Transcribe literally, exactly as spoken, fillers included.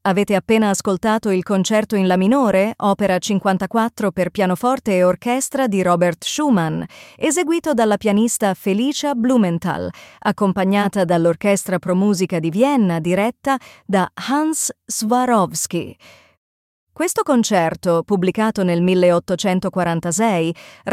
Avete appena ascoltato il concerto in La minore, opera cinquantaquattro per pianoforte e orchestra di Robert Schumann, eseguito dalla pianista Felicia Blumenthal, accompagnata dall'Orchestra Pro Musica di Vienna diretta da Hans Swarovski. Questo concerto, pubblicato nel milleottocentoquarantasei,